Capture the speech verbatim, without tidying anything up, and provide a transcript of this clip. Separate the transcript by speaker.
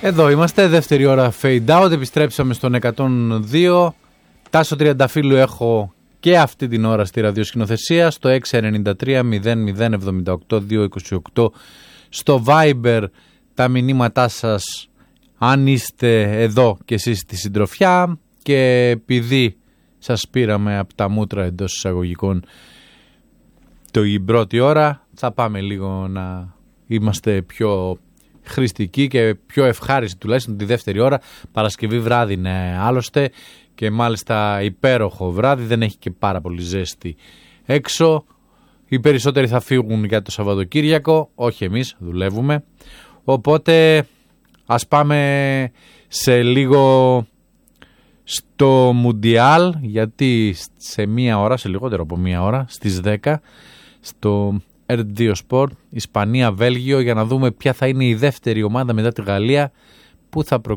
Speaker 1: Εδώ είμαστε, δεύτερη ώρα fade out, επιστρέψαμε στον εκατόν δύο. Τάσο Τριανταφύλλου έχω και αυτή την ώρα στη ραδιοσκηνοθεσία, στο έξι εννιά τρία μηδέν μηδέν εβδομήντα οκτώ διακόσια είκοσι οκτώ, στο Viber τα μηνύματά σας αν είστε εδώ και εσείς στη συντροφιά, και επειδή σας πήραμε από τα μούτρα εντός εισαγωγικών την πρώτη ώρα, θα πάμε λίγο να είμαστε πιο χρηστικοί και πιο ευχάριστοι, τουλάχιστον τη δεύτερη ώρα. Παρασκευή βράδυ είναι άλλωστε, και μάλιστα υπέροχο βράδυ, δεν έχει και πάρα πολύ ζέστη έξω. Οι περισσότεροι θα φύγουν για το Σαββατοκύριακο, όχι εμείς, δουλεύουμε. Οπότε ας πάμε σε λίγο στο Μουντιάλ, γιατί σε μία ώρα, σε λιγότερο από μία ώρα, στις δέκα, στο ερ δύο Sport, Ισπανία-Βέλγιο, για να δούμε ποια θα είναι η δεύτερη ομάδα μετά τη Γαλλία που θα προκριθεί